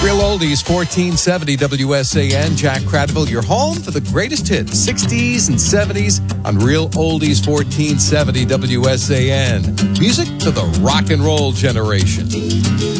Real Oldies 1470 WSAN. Jack Cradville, your home for the greatest hits, 60s and 70s on Real Oldies 1470 WSAN. Music to the rock and roll generation.